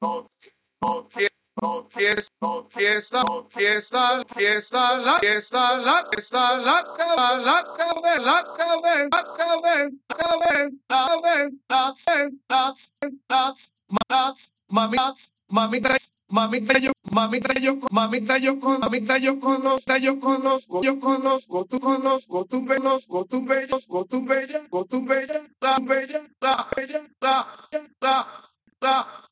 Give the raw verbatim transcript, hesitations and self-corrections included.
Empieza, empieza, empieza, empieza la, empieza la, empieza la cabeza, la cabeza, la cabeza, la cabeza, la cabeza, la cabeza, la mamita, mamita, mamita, yo, mamita, yo, mamita, yo, con, mamita, yo conozco, yo conozco, yo conozco, tú conozco, tú conozco, tú bello, tú bella, tú bella, la bella, la bella, la, la, la.